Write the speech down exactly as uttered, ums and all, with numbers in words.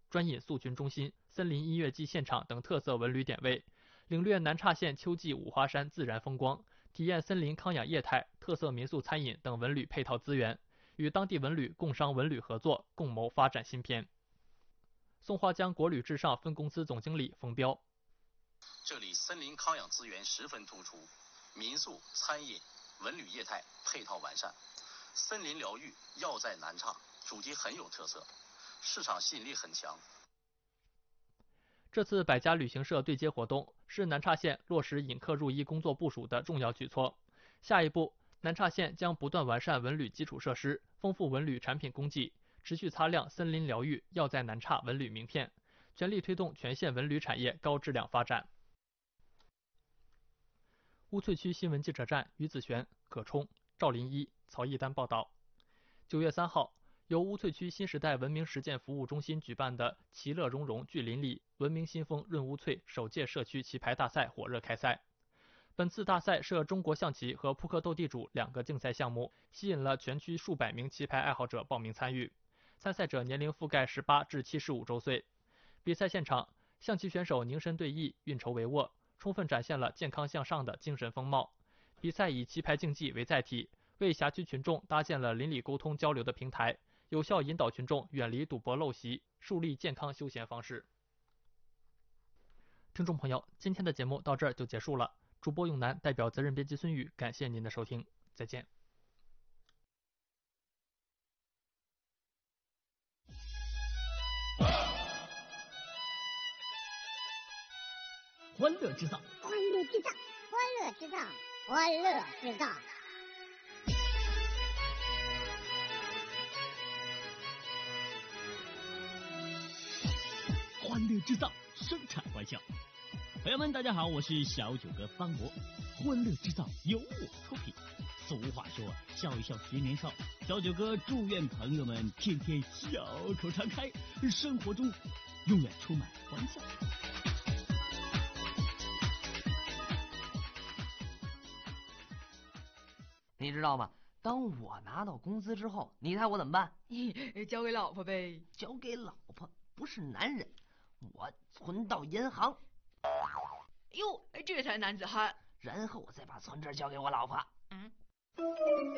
专饮素群中心、森林音乐季现场等特色文旅点位，领略南岔县秋季五华山自然风光，体验森林康养业态、特色民宿餐饮等文旅配套资源，与当地文旅、工商文旅合作，共谋发展新篇。松花江国旅至上分公司总经理冯彪： 这里森林康养资源十分突出，民宿、餐饮、文旅业态配套完善，森林疗愈药在南岔，主题很有特色，市场吸引力很强。 这次百家旅行社对接活动是南岔县落实引客入医工作部署的重要举措。下一步，南岔县将不断完善文旅基础设施，丰富文旅产品供给，持续擦亮森林疗愈药在南岔文旅名片，全力推动全县文旅产业高质量发展。乌翠区新闻记者站于子璇、葛冲、赵林一、曹一丹报道。九月三号，由乌翠区新时代文明实践服务中心举办的“其乐融融聚邻里，文明新风润乌翠”首届社区棋牌大赛火热开赛。本次大赛设中国象棋和扑克斗地主两个竞赛项目，吸引了全区数百名棋牌爱好者报名参与。参赛者年龄覆盖十八至七十五周岁。比赛现场，象棋选手凝神对弈，运筹帷幄，充分展现了健康向上的精神风貌。比赛以棋牌竞技为载体，为辖区群众搭建了邻里沟通交流的平台，有效引导群众远离赌博陋习，树立健康休闲方式。听众朋友，今天的节目到这儿就结束了。主播永南代表责任编辑孙宇，感谢您的收听，再见。 欢乐制造， 欢乐制造，欢乐制造，欢乐制造。 欢乐制造，生产欢笑。朋友们，大家好，我是小九哥方博。欢乐制造由我出品。俗话说，笑一笑十年少。小九哥祝愿朋友们天天笑口常开，生活中永远充满欢笑。 你知道吗？当我拿到工资之后，你猜我怎么办？ 交给老婆呗。 交给老婆不是男人，我存到银行。 哟，这才男子汉。 然后我再把存折交给我老婆。 嗯。